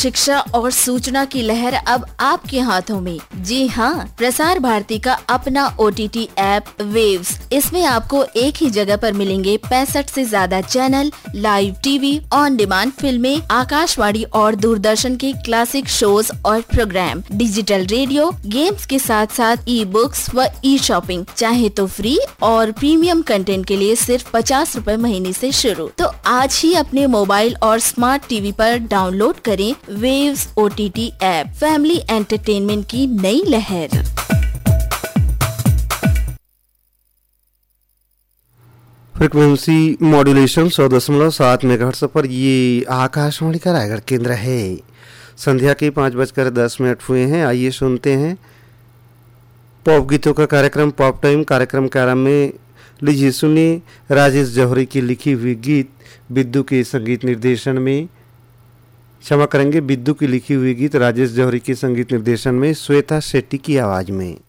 शिक्षा और सूचना की लहर अब आपके हाथों में। जी हाँ, प्रसार भारती का अपना OTT ऐप वेव्स। इसमें आपको एक ही जगह पर मिलेंगे 65 से ज्यादा channel, live TV, on demand फिल्में, आकाशवाणी और दूरदर्शन के क्लासिक शोज और प्रोग्राम, डिजिटल रेडियो, गेम्स के साथ साथ ई-बुक्स व ई-शॉपिंग, चाहे तो फ्री और प्रीमियम कंटेंट के लिए सिर्फ 50 रुपए महीने से शुरू। तो आज ही अपने मोबाइल और स्मार्ट टीवी पर डाउनलोड करें waves OTT app. Family entertainment की नई लहर। फ्रिक्वेंसी मॉड्यूलेशन 100.7 मेगाहर्ट्ज पर ये आकाशवाणी का रायगढ़ केंद्र है। संध्या के 5:10 हुए हैं। आइए सुनते हैं पॉप गीतों का कार्यक्रम पॉप टाइम। कार्यक्रम के आरंभ में लीजिए सुनिए राजेश जौहरी की लिखी हुई गीत बिद्दू के संगीत निर्देशन में, क्षमा करेंगे, बिद्दू की लिखी हुई गीत राजेश जौहरी के संगीत निर्देशन में श्वेता शेट्टी की आवाज़ में।